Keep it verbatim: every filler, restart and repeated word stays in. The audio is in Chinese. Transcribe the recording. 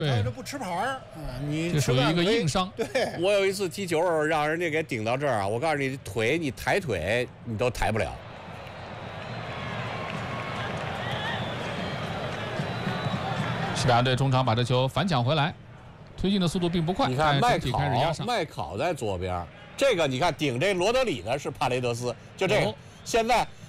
他这不吃牌儿啊，你这属于一个硬伤。 对， 我有一次踢球让人家给顶到这儿啊，我告诉你，腿你抬腿你都抬不了。 西班牙队中场把这球反抢回来，推进的速度并不快。 你看麦考， 开始压上。 麦考在左边，这个你看顶这罗德里的是帕雷德斯，就这个。哦、现在